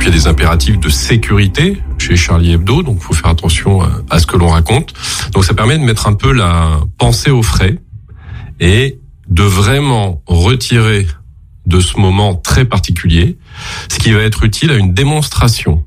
Puis il y a des impératifs de sécurité chez Charlie Hebdo, donc il faut faire attention à ce que l'on raconte. Donc ça permet de mettre un peu la pensée au frais et de vraiment retirer de ce moment très particulier ce qui va être utile à une démonstration.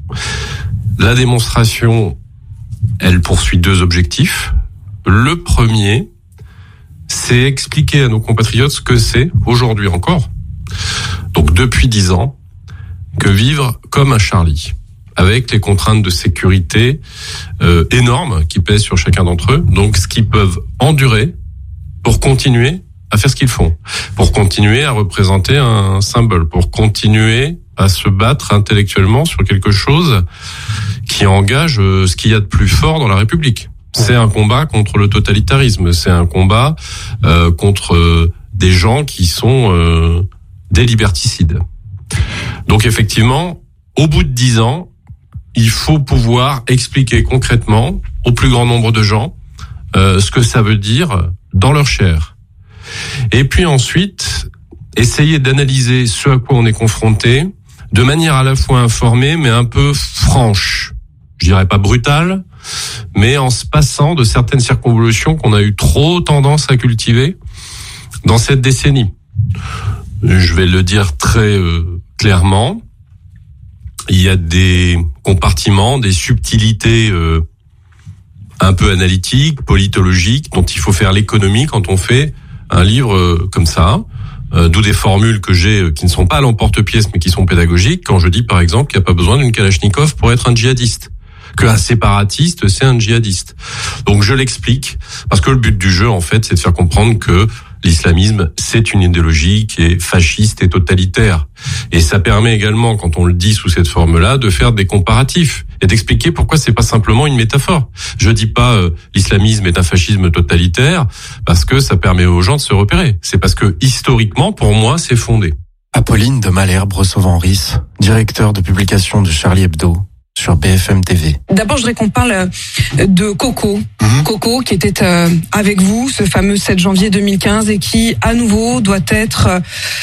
La démonstration, elle poursuit 2 objectifs. Le premier, c'est expliquer à nos compatriotes ce que c'est, aujourd'hui encore, donc depuis 10 ans, que vivre comme un Charlie, avec les contraintes de sécurité énormes qui pèsent sur chacun d'entre eux, donc ce qu'ils peuvent endurer pour continuer à faire ce qu'ils font, pour continuer à représenter un symbole, pour continuer à se battre intellectuellement sur quelque chose qui engage ce qu'il y a de plus fort dans la République. C'est un combat contre le totalitarisme, c'est un combat contre des gens qui sont des liberticides. Donc effectivement, au bout de 10 ans, il faut pouvoir expliquer concrètement au plus grand nombre de gens ce que ça veut dire dans leur chair. Et puis ensuite, essayer d'analyser ce à quoi on est confronté de manière à la fois informée mais un peu franche. Je dirais pas brutale, mais en se passant de certaines circonvolutions qu'on a eu trop tendance à cultiver dans cette décennie. Je vais le dire très clairement, il y a des compartiments, des subtilités un peu analytiques, politologiques, dont il faut faire l'économie quand on fait un livre comme ça, d'où des formules que j'ai qui ne sont pas à l'emporte-pièce mais qui sont pédagogiques, quand je dis par exemple qu'il n'y a pas besoin d'une Kalachnikov pour être un djihadiste, qu'un séparatiste c'est un djihadiste. Donc je l'explique, parce que le but du jeu en fait c'est de faire comprendre que l'islamisme, c'est une idéologie qui est fasciste et totalitaire. Et ça permet également, quand on le dit sous cette forme-là, de faire des comparatifs et d'expliquer pourquoi c'est pas simplement une métaphore. Je dis pas l'islamisme est un fascisme totalitaire parce que ça permet aux gens de se repérer. C'est parce que historiquement, pour moi, c'est fondé. Apolline de Malherbe-Sauvan-Ris, directeur de publication de Charlie Hebdo sur BFM TV. D'abord, je voudrais qu'on parle de Coco. Coco, qui était avec vous ce fameux 7 janvier 2015 et qui, à nouveau, doit être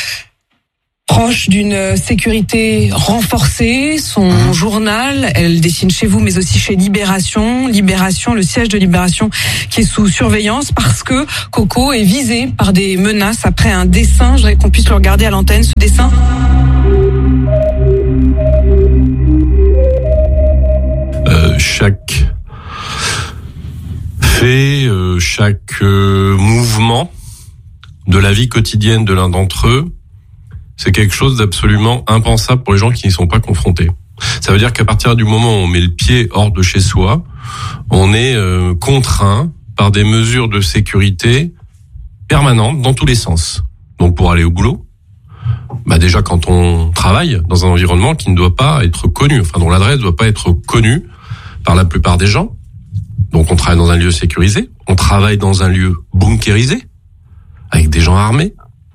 proche d'une sécurité renforcée. Son journal, elle dessine chez vous, mais aussi chez Libération. Libération, le siège de Libération, qui est sous surveillance parce que Coco est visé par des menaces après un dessin. Je voudrais qu'on puisse le regarder à l'antenne, ce dessin. Chaque fait, chaque mouvement de la vie quotidienne de l'un d'entre eux, c'est quelque chose d'absolument impensable pour les gens qui n'y sont pas confrontés. Ça veut dire qu'à partir du moment où on met le pied hors de chez soi, on est contraint par des mesures de sécurité permanentes dans tous les sens. Donc pour aller au boulot, déjà quand on travaille dans un environnement qui ne doit pas être connu, enfin dont l'adresse ne doit pas être connue par la plupart des gens. Donc on travaille dans un lieu sécurisé, on travaille dans un lieu bunkérisé, avec des gens armés.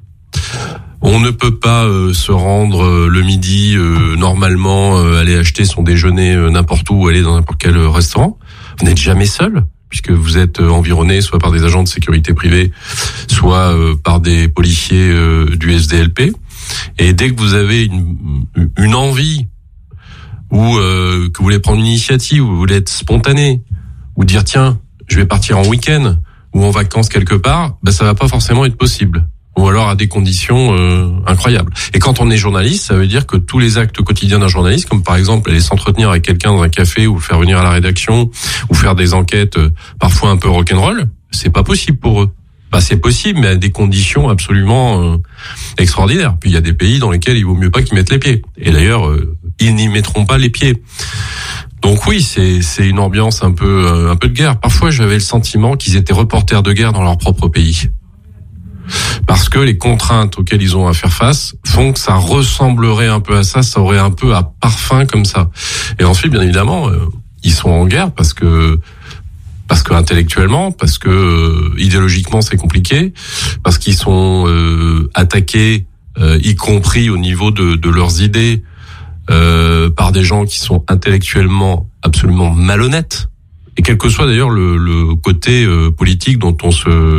On ne peut pas se rendre le midi, normalement, aller acheter son déjeuner n'importe où, aller dans n'importe quel restaurant. Vous n'êtes jamais seul, puisque vous êtes environné soit par des agents de sécurité privée, soit par des policiers du SDLP. Et dès que vous avez une envie ou que vous voulez prendre une initiative, ou vous voulez être spontané, ou dire tiens, je vais partir en week-end ou en vacances quelque part, ça va pas forcément être possible. Ou alors à des conditions incroyables. Et quand on est journaliste, ça veut dire que tous les actes quotidiens d'un journaliste, comme par exemple aller s'entretenir avec quelqu'un dans un café ou faire venir à la rédaction ou faire des enquêtes parfois un peu rock'n'roll, c'est pas possible pour eux. C'est possible, mais à des conditions absolument extraordinaires. Puis il y a des pays dans lesquels il vaut mieux pas qu'ils mettent les pieds. Et d'ailleurs, ils n'y mettront pas les pieds. Donc oui, c'est une ambiance un peu de guerre. Parfois, j'avais le sentiment qu'ils étaient reporters de guerre dans leur propre pays. Parce que les contraintes auxquelles ils ont à faire face font que ça ressemblerait un peu à ça aurait un peu à parfum comme ça. Et ensuite, bien évidemment, ils sont en guerre parce que intellectuellement, parce que idéologiquement c'est compliqué, parce qu'ils sont attaqués, y compris au niveau de leurs idées, par des gens qui sont intellectuellement absolument malhonnêtes. Et quel que soit d'ailleurs le côté politique dont on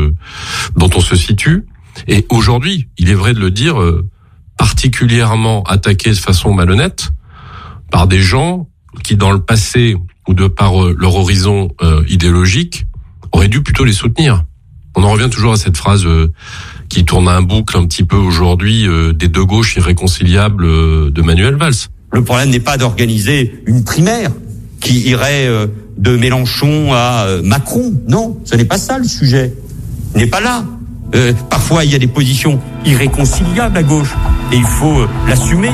se situe. Et aujourd'hui, il est vrai de le dire, particulièrement attaqué de façon malhonnête par des gens qui, dans le passé, ou de par leur horizon idéologique, auraient dû plutôt les soutenir. On en revient toujours à cette phrase qui tourne un boucle un petit peu aujourd'hui des deux gauches irréconciliables de Manuel Valls. Le problème n'est pas d'organiser une primaire qui irait de Mélenchon à Macron. Non, ce n'est pas ça le sujet. Il n'est pas là. Parfois, il y a des positions irréconciliables à gauche et il faut l'assumer.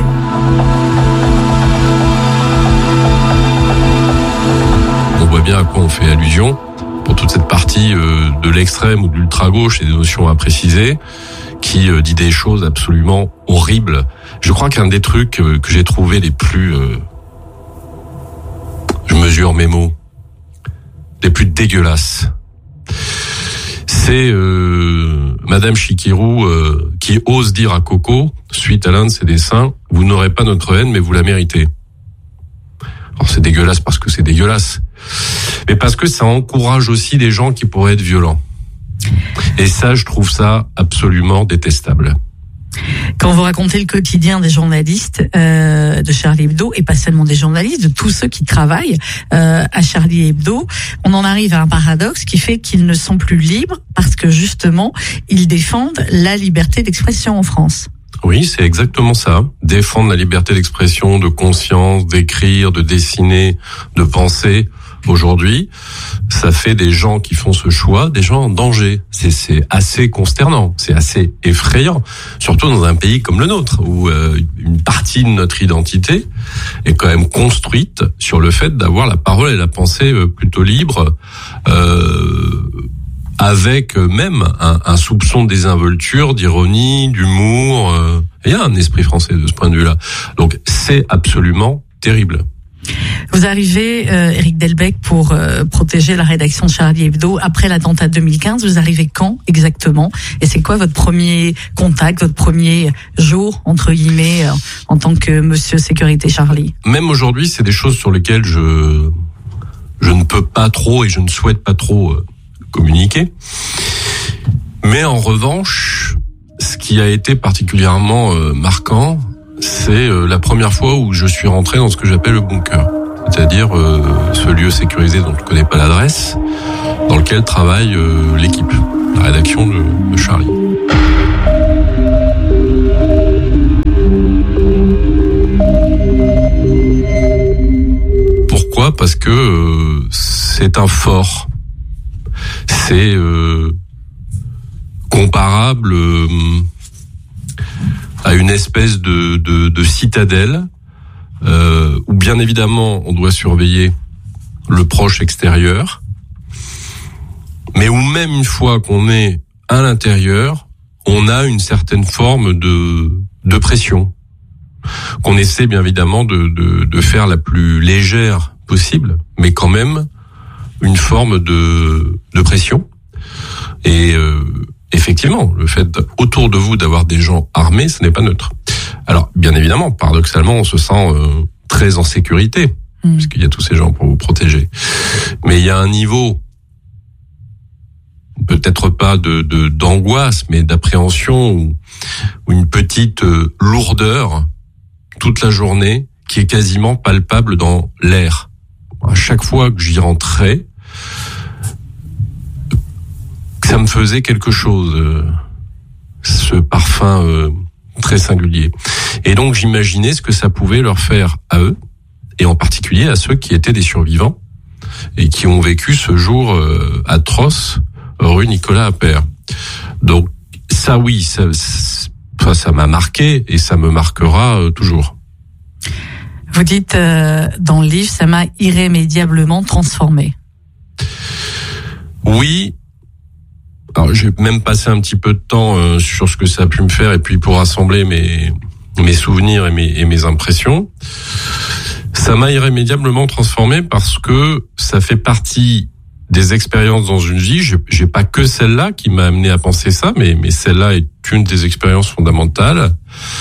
On voit bien à quoi on fait allusion pour toute cette partie de l'extrême ou de l'ultra-gauche et des notions à préciser, qui dit des choses absolument horribles. Je crois qu'un des trucs que j'ai trouvé les plus... je mesure mes mots. Les plus dégueulasses. C'est Madame Chikirou qui ose dire à Coco, suite à l'un de ses dessins, « Vous n'aurez pas notre haine, mais vous la méritez ». Alors c'est dégueulasse parce que c'est dégueulasse, mais parce que ça encourage aussi des gens qui pourraient être violents. Et ça, je trouve ça absolument détestable. Quand vous racontez le quotidien des journalistes de Charlie Hebdo, et pas seulement des journalistes, de tous ceux qui travaillent à Charlie Hebdo, on en arrive à un paradoxe qui fait qu'ils ne sont plus libres parce que justement, ils défendent la liberté d'expression en France. Oui, c'est exactement ça. Défendre la liberté d'expression, de conscience, d'écrire, de dessiner, de penser. Aujourd'hui, ça fait des gens qui font ce choix, des gens en danger. C'est assez consternant, c'est assez effrayant, surtout dans un pays comme le nôtre, où une partie de notre identité est quand même construite sur le fait d'avoir la parole et la pensée plutôt libre, avec même un soupçon de désinvolture, d'ironie, d'humour. Il y a un esprit français de ce point de vue-là. Donc c'est absolument terrible. Vous arrivez, Éric Delbecq, pour protéger la rédaction de Charlie Hebdo après l'attentat de 2015. Vous arrivez quand exactement? Et c'est quoi votre premier contact, votre premier jour, entre guillemets, en tant que Monsieur Sécurité Charlie? Même aujourd'hui, c'est des choses sur lesquelles je ne peux pas trop et je ne souhaite pas trop communiquer. Mais en revanche, ce qui a été particulièrement marquant, c'est la première fois où je suis rentré dans ce que j'appelle le bunker. C'est-à-dire ce lieu sécurisé dont je ne connais pas l'adresse, dans lequel travaille l'équipe, la rédaction de Charlie. Pourquoi ? Parce que c'est un fort. C'est comparable à une espèce de citadelle où bien évidemment on doit surveiller le proche extérieur, mais où même une fois qu'on est à l'intérieur, on a une certaine forme de pression qu'on essaie bien évidemment de faire la plus légère possible, mais quand même une forme de pression. Et effectivement, le fait autour de vous d'avoir des gens armés, ce n'est pas neutre. Alors, bien évidemment, paradoxalement, on se sent très en sécurité, puisqu'il y a tous ces gens pour vous protéger. Mais il y a un niveau, peut-être pas d'angoisse, mais d'appréhension ou une petite lourdeur toute la journée qui est quasiment palpable dans l'air. À chaque fois que j'y rentrais, ça me faisait quelque chose, ce parfum très singulier. Et donc j'imaginais ce que ça pouvait leur faire à eux, et en particulier à ceux qui étaient des survivants et qui ont vécu ce jour atroce rue Nicolas Appert. Donc ça oui, ça m'a marqué et ça me marquera toujours. Vous dites dans le livre, ça m'a irrémédiablement transformé. Oui. Alors j'ai même passé un petit peu de temps sur ce que ça a pu me faire et puis pour rassembler mes souvenirs et mes impressions. Ça m'a irrémédiablement transformé parce que ça fait partie des expériences dans une vie. J'ai pas que celle-là qui m'a amené à penser ça, mais celle-là est une des expériences fondamentales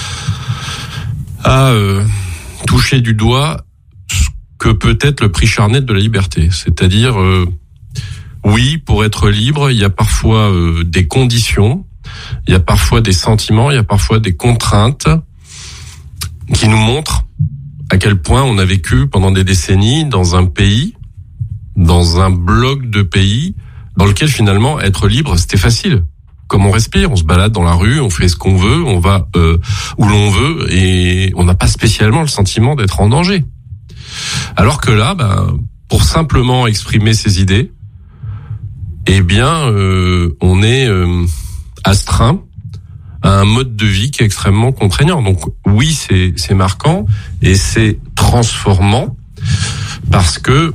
à toucher du doigt ce que peut être le prix charnet de la liberté. C'est-à-dire, oui, pour être libre, il y a parfois des conditions, il y a parfois des sentiments, il y a parfois des contraintes qui nous montrent à quel point on a vécu pendant des décennies dans un pays, dans un bloc de pays, dans lequel finalement être libre, c'était facile. Comme on respire, on se balade dans la rue, on fait ce qu'on veut, on va où l'on veut, et on n'a pas spécialement le sentiment d'être en danger. Alors que là, pour simplement exprimer ses idées, eh bien, on est astreint à un mode de vie qui est extrêmement contraignant. Donc oui, c'est marquant et c'est transformant parce que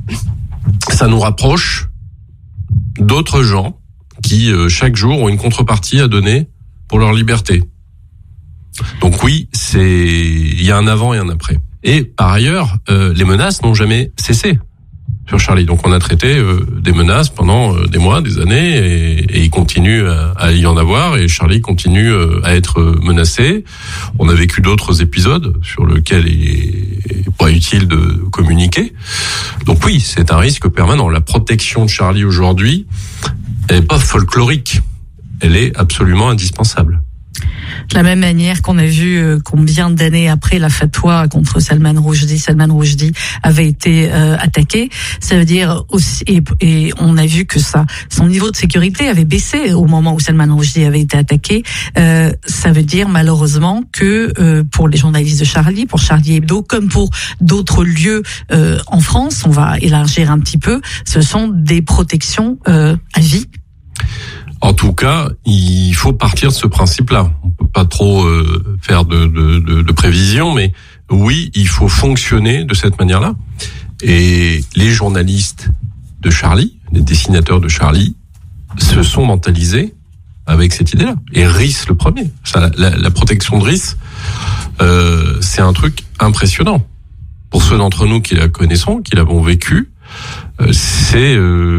ça nous rapproche d'autres gens qui chaque jour ont une contrepartie à donner pour leur liberté. Donc oui, il y a un avant et un après. Et par ailleurs, les menaces n'ont jamais cessé sur Charlie. Donc on a traité des menaces pendant des mois, des années, et il continue à y en avoir, et Charlie continue à être menacé. On a vécu d'autres épisodes sur lesquels il est pas utile de communiquer. Donc oui, c'est un risque permanent. La protection de Charlie aujourd'hui, elle n'est pas folklorique, elle est absolument indispensable. De la même manière qu'on a vu combien d'années après la fatwa contre Salman Rushdie avait été attaqué, ça veut dire aussi, et on a vu que son niveau de sécurité avait baissé au moment où Salman Rushdie avait été attaqué. Ça veut dire malheureusement que pour les journalistes de Charlie, pour Charlie Hebdo, comme pour d'autres lieux en France, on va élargir un petit peu, ce sont des protections à vie. En tout cas, il faut partir de ce principe-là. On peut pas trop faire de prévisions, mais oui, il faut fonctionner de cette manière-là. Et les journalistes de Charlie, les dessinateurs de Charlie, se sont mentalisés avec cette idée-là. Et Rhys le premier. La protection de Rhys, c'est un truc impressionnant. Pour ceux d'entre nous qui la connaissons, qui l'avons vécu, c'est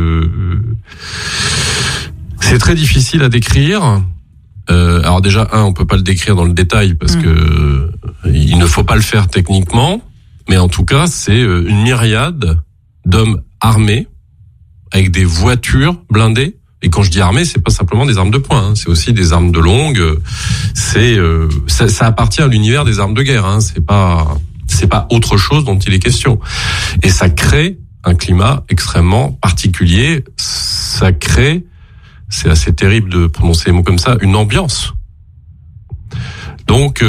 très difficile à décrire. Alors déjà, on peut pas le décrire dans le détail parce que il ne faut pas le faire techniquement, mais en tout cas, c'est une myriade d'hommes armés avec des voitures blindées. Et quand je dis armés, c'est pas simplement des armes de poing, c'est aussi des armes de longue. Ça appartient à l'univers des armes de guerre. C'est pas autre chose dont il est question. Et ça crée un climat extrêmement particulier. Ça crée, c'est assez terrible de prononcer les mots comme ça, une ambiance. Donc,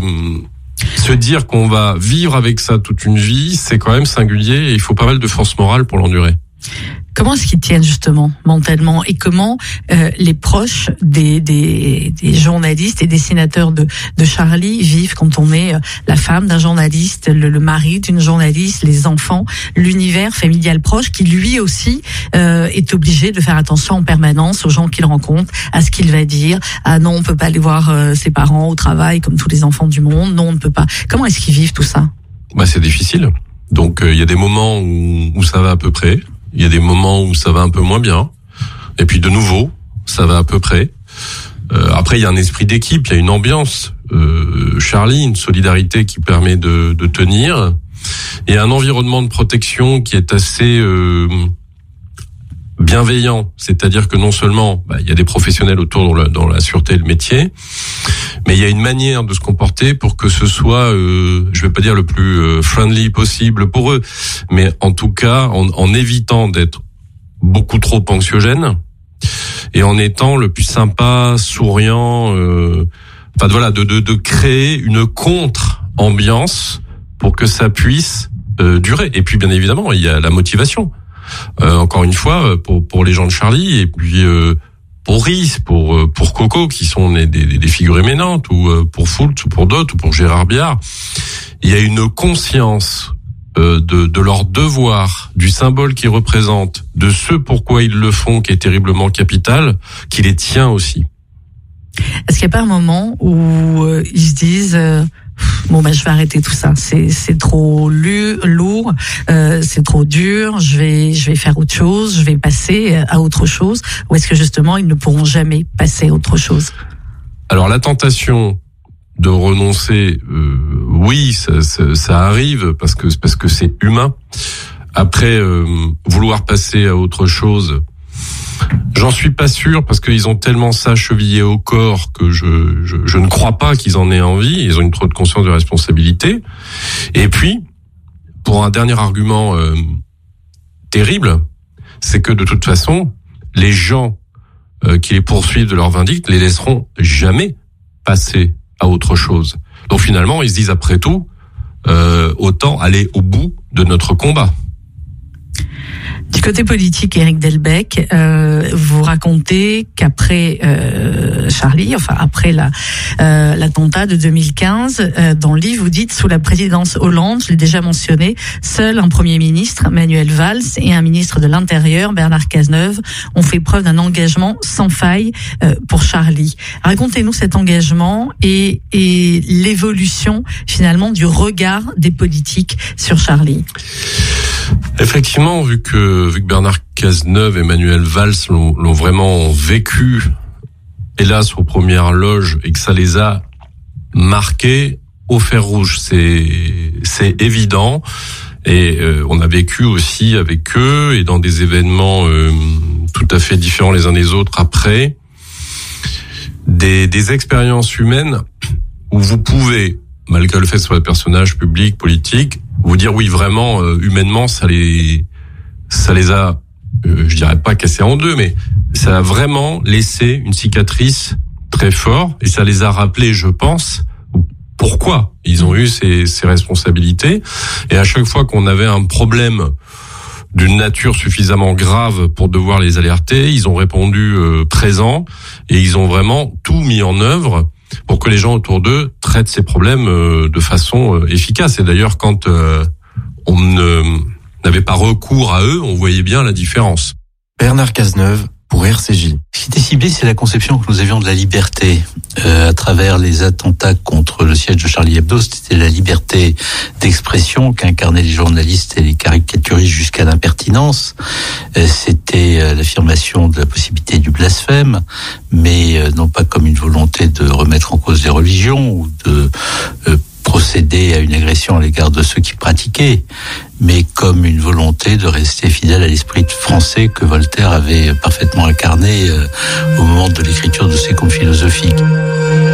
se dire qu'on va vivre avec ça toute une vie, c'est quand même singulier et il faut pas mal de force morale pour l'endurer. Comment est-ce qu'ils tiennent justement mentalement et comment les proches des journalistes et dessinateurs de Charlie vivent quand on est la femme d'un journaliste, le mari d'une journaliste, les enfants, l'univers familial proche qui lui aussi est obligé de faire attention en permanence aux gens qu'il rencontre, à ce qu'il va dire. Ah non, on peut pas aller voir ses parents au travail comme tous les enfants du monde. Non, on ne peut pas. Comment est-ce qu'ils vivent tout ça ? C'est difficile. Donc il y a des moments où ça va à peu près. Il y a des moments où ça va un peu moins bien. Et puis de nouveau, ça va à peu près. Après, il y a un esprit d'équipe, il y a une ambiance. Charlie, une solidarité qui permet de tenir. Il y a un environnement de protection qui est assez bienveillant. C'est-à-dire que non seulement il y a des professionnels autour dans la sûreté et le métier, mais il y a une manière de se comporter pour que ce soit, je vais pas dire le plus friendly possible pour eux, mais en tout cas en évitant d'être beaucoup trop anxiogène et en étant le plus sympa, souriant, de créer une contre-ambiance pour que ça puisse durer. Et puis bien évidemment, il y a la motivation. Encore une fois, pour les gens de Charlie et puis pour Rhys, pour Coco, qui sont des figures éminentes, ou pour Foult, ou pour d'autres, ou pour Gérard Biard, il y a une conscience de leur devoir, du symbole qu'ils représentent, de ce pourquoi ils le font, qui est terriblement capital, qui les tient aussi. Est-ce qu'il n'y a pas un moment où ils se disent je vais arrêter tout ça, c'est trop lourd, c'est trop dur, je vais faire autre chose, je vais passer à autre chose, ou est-ce que justement ils ne pourront jamais passer à autre chose ? Alors la tentation de renoncer, oui, ça arrive parce que c'est humain. Après, vouloir passer à autre chose, J'en suis pas sûr parce qu'ils ont tellement ça chevillé au corps que je ne crois pas qu'ils en aient envie. Ils ont une trop de conscience de responsabilité. Et puis, pour un dernier argument terrible, c'est que de toute façon, les gens qui les poursuivent de leur vindicte les laisseront jamais passer à autre chose. Donc finalement, ils se disent après tout, autant aller au bout de notre combat. Du côté politique, Éric Delbecq, vous racontez qu'après Charlie, enfin après l'attentat de 2015, dans le livre vous dites, sous la présidence Hollande, je l'ai déjà mentionné, seul un Premier ministre, Manuel Valls, et un ministre de l'Intérieur, Bernard Cazeneuve, ont fait preuve d'un engagement sans faille pour Charlie. Racontez-nous cet engagement et l'évolution finalement du regard des politiques sur Charlie. Effectivement, vu que Bernard Cazeneuve et Manuel Valls l'ont vraiment vécu, hélas, aux premières loges, et que ça les a marqués au fer rouge, c'est évident. Et on a vécu aussi avec eux et dans des événements tout à fait différents les uns des autres après, des expériences humaines où vous pouvez, malgré le fait que ce soit un personnage public, politique, vous dire oui, vraiment, humainement, ça les a, je dirais pas cassés en deux, mais ça a vraiment laissé une cicatrice très forte et ça les a rappelés, je pense, pourquoi ils ont eu ces responsabilités. Et à chaque fois qu'on avait un problème d'une nature suffisamment grave pour devoir les alerter, ils ont répondu présent et ils ont vraiment tout mis en œuvre pour que les gens autour d'eux traitent ces problèmes de façon efficace. Et d'ailleurs, quand on n'avait pas recours à eux, on voyait bien la différence. Bernard Cazeneuve pour RCJ. Ce qui était ciblé, c'est la conception que nous avions de la liberté. À travers les attentats contre le siège de Charlie Hebdo, c'était la liberté d'expression qu'incarnaient les journalistes et les caricaturistes jusqu'à l'impertinence. C'était l'affirmation de la possibilité du blasphème, mais non pas comme une volonté de remettre en cause les religions ou de procéder à une agression à l'égard de ceux qui pratiquaient, mais comme une volonté de rester fidèle à l'esprit français que Voltaire avait parfaitement incarné au moment de l'écriture de ses contes philosophiques.